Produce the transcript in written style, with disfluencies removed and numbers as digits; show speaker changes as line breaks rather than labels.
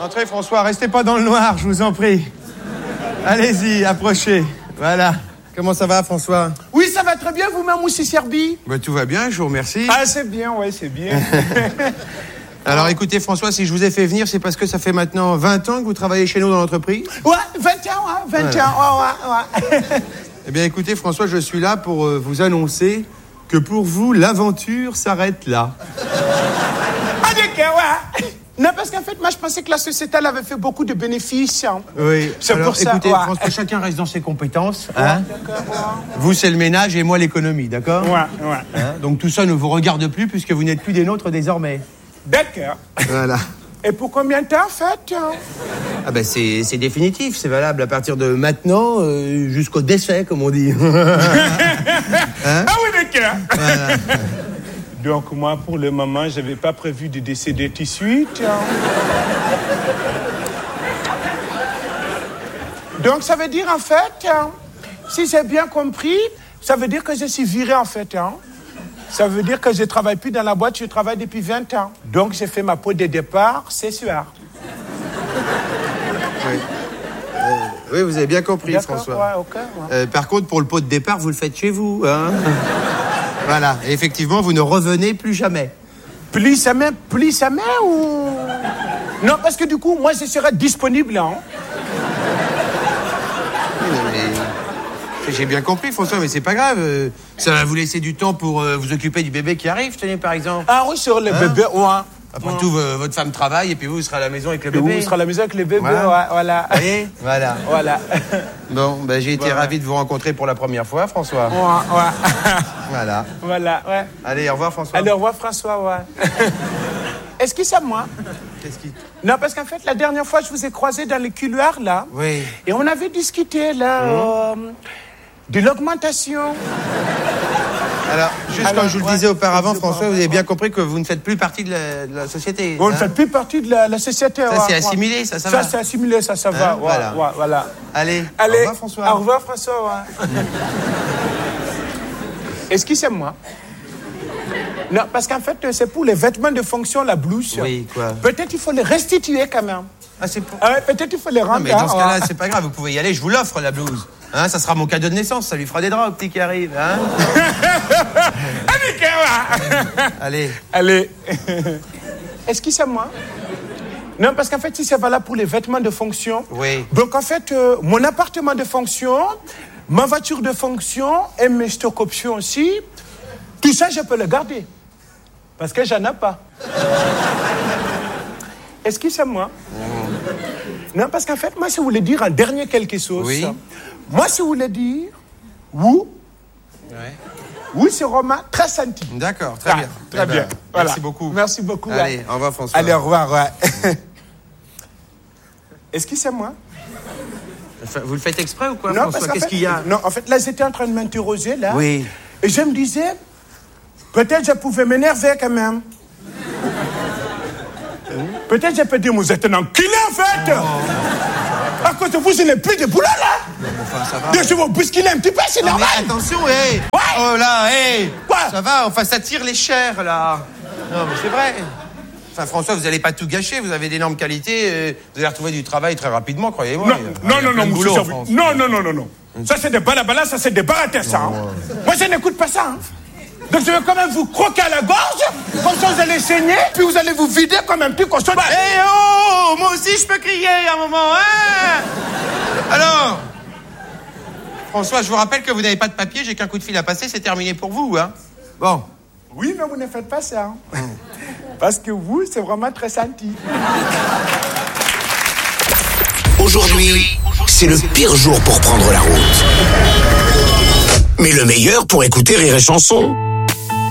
Entrez, François, restez pas dans le noir, je vous en prie. Allez-y, approchez. Voilà. Comment ça va, François?
Oui, ça va très bien, vous-même, Moussi Serbi?
Tout va bien, je vous remercie.
Ah, c'est bien, ouais, c'est bien.
Alors, écoutez, François, si je vous ai fait venir, c'est parce que ça fait maintenant 20 ans que vous travaillez chez nous dans l'entreprise?
Ouais, 20 ans, hein, 20 ans, ouais.
Eh bien, écoutez, François, je suis là pour vous annoncer que pour vous, l'aventure s'arrête là.
Ah, d'accord, ouais. Non, parce qu'en fait, moi, je pensais que la société, elle avait fait beaucoup de bénéfices. Hein.
Oui,
c'est
alors,
pour ça.
Écoutez,
ouais.
François, chacun reste dans ses compétences.
Ouais,
Hein,
d'accord, ouais.
vous, c'est le ménage et moi, l'économie, d'accord?
Ouais.
Hein, donc tout ça ne vous regarde plus puisque vous n'êtes plus des nôtres désormais.
D'accord.
Voilà.
Et pour combien de temps, en fait?
Ah ben c'est définitif, c'est valable à partir de maintenant jusqu'au décès, comme on dit. Hein?
Ah oui, d'accord.
Voilà.
Donc, moi, pour le moment, je n'avais pas prévu de décéder tout de suite. Hein. Donc, ça veut dire, en fait, hein, si j'ai bien compris, ça veut dire que je suis viré, en fait. Hein. Ça veut dire que je ne travaille plus dans la boîte, je travaille depuis 20 ans. Donc, j'ai fait ma peau de départ ce soir.
Oui. Oui, vous avez bien compris,
D'accord,
François.
ouais, ok. Ouais.
Par contre, pour le pot de départ, vous le faites chez vous. Hein. Voilà. Et effectivement, vous ne revenez plus jamais.
Plus jamais ou... Non, parce que du coup, moi, je serai disponible. Hein.
J'ai bien compris, François, mais c'est pas grave. Ça va vous laisser du temps pour vous occuper du bébé qui arrive, tenez, par exemple.
Ah oui, sur le bébé, ouais.
Après tout, votre femme travaille et puis vous serez à la maison avec le
Et
bébé.
vous serez à la maison avec le bébé,
Voilà.
ouais, voilà.
Vous voyez ? Voilà.
Voilà.
Bon, ben, j'ai été
Ouais.
ravi de vous rencontrer pour la première fois, François.
Ouais.
Voilà.
Voilà, ouais.
Allez, au revoir, François.
Allez, au revoir, François, ouais. Est-ce que c'est moi?
Qu'est-ce qui...
Non, parce qu'en fait, la dernière fois, je vous ai croisé dans les couloirs, là.
Oui.
Et on avait discuté, là, de l'augmentation.
Alors, juste comme je vous le disais auparavant, François, vous avez bien
ouais.
compris que vous ne faites plus partie de la société.
Vous ne
hein.
faites plus partie de la société.
Ça, c'est assimilé, ça va.
Ça, c'est assimilé, ça va.
Hein,
Ouais,
voilà.
ouais, voilà.
Allez,
Allez,
au revoir, François.
Au revoir, François, ouais. Est-ce que c'est moi? Non, parce qu'en fait, c'est pour les vêtements de fonction, la blouse.
Oui, quoi.
Peut-être il faut les restituer quand même.
Ah, c'est pour...
Ah ouais, peut-être il faut les rendre.
Non, mais dans ce
hein,
cas-là,
ouais.
c'est pas grave, vous pouvez y aller, je vous l'offre, la blouse. Hein, ça sera mon cadeau de naissance, ça lui fera des draps au petit qui arrive. Hein. Allez.
Allez. Est-ce que c'est moi? Non, parce qu'en fait, si c'est valable pour les vêtements de fonction.
Oui.
Donc, en fait, mon appartement de fonction, ma voiture de fonction et mes stock options aussi, tout ça, je peux le garder. Parce que j'en ai pas. Est-ce que c'est moi? Non, parce qu'en fait, moi, si vous voulez dire en dernier quelque chose,
Oui.
moi, si vous voulez dire, oui, c'est Romain, très senti.
D'accord, très bien.
Très
Eh ben,
bien. Voilà.
Merci beaucoup.
Merci beaucoup.
Allez,
ouais.
au revoir, François.
Allez, au revoir, ouais. Est-ce que c'est moi?
Enfin, vous le faites exprès ou quoi,
Non,
François?
parce qu'en
Qu'est-ce
fait,
qu'il y a?
Non, en fait, là, j'étais en train de m'interroger, là.
Oui.
Et je me disais, peut-être je pouvais m'énerver quand même. Peut-être je peux dire, vous êtes un enculé, en fait. À cause de vous, je n'ai plus de boulot, là.
Enfin, ça va.
Donc, je vais vous bousculer un petit peu, c'est
Non,
normal.
mais attention, hé!
Ouais.
Oh là, hé!
Quoi?
Ça va, enfin, ça tire les chairs, là. Non, mais c'est vrai. Enfin, François, vous n'allez pas tout gâcher, vous avez d'énormes qualités, vous allez retrouver du travail très rapidement, croyez-moi.
Non,
Il y a plein de
monsieur
boulot en
Servi.
France.
Non. Ça, c'est des balabala, ça, c'est des baratés, ça. Hein. Moi, je n'écoute pas ça. Hein. Donc, je vais quand même vous croquer à la gorge, comme ça, vous allez saigner, puis vous allez vous vider comme un petit cochon.
Hé, oh! Moi aussi, je peux crier à un moment, hein? Alors, François, je vous rappelle que vous n'avez pas de papier, j'ai qu'un coup de fil à passer, c'est terminé pour vous, hein? Bon.
Oui, mais vous ne faites pas ça. Hein. Parce que vous, c'est vraiment très senti.
Aujourd'hui, c'est le pire jour pour prendre la route. Mais le meilleur pour écouter Rire et Chanson.